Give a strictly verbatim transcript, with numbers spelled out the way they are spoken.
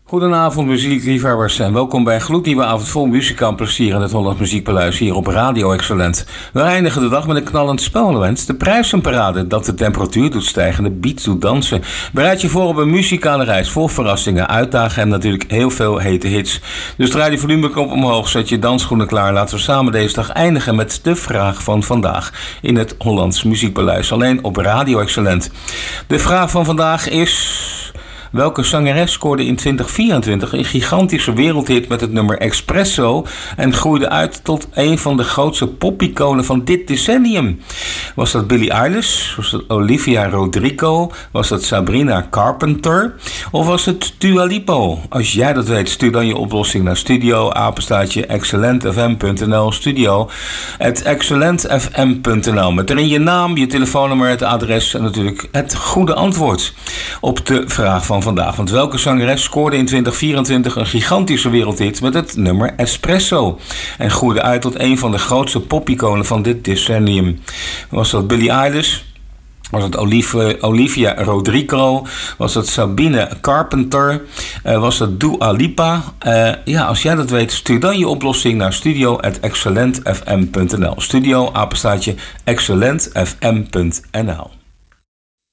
Goedenavond muziekliefhebbers en welkom bij een gloednieuwe avond vol muziek aan plezier in het Holland Muziekpaleis hier op Radio Excellent. We eindigen de dag met een knallend spelelement, de prijzenparade dat de temperatuur doet stijgen, de beat doet dansen. Bereid je voor op een muzikale reis vol verrassingen, uitdagen en natuurlijk heel veel hete hits. Dus draai die volumeknop omhoog, zet je dansschoenen klaar. Laten we samen deze dag eindigen met de vraag van vandaag in het Hollands Muziekpaleis, alleen op Radio Excellent. De vraag van vandaag is: welke zangeres scoorde in twintig vierentwintig een gigantische wereldhit met het nummer Espresso en groeide uit tot een van de grootste popiconen van dit decennium? Was dat Billie Eilish? Was dat Olivia Rodrigo? Was dat Sabrina Carpenter? Of was het Dua Lipa? Als jij dat weet, stuur dan je oplossing naar studio apenstaartje excellent f m punt n l studio at excellent f m punt n l met erin je naam, je telefoonnummer, het adres en natuurlijk het goede antwoord op de vraag van vandaag. Want welke zangeres scoorde in twintig vierentwintig een gigantische wereldhit met het nummer Espresso en groeide uit tot een van de grootste popiconen van dit decennium? Was dat Billie Eilish? Was het Olivia, Olivia Rodrigo? Was het Sabine Carpenter? Uh, was dat Dua Lipa? Uh, ja, als jij dat weet, stuur dan je oplossing naar studio at excellent f m punt n l. Studio, apenstaartje, excellent f m punt n l.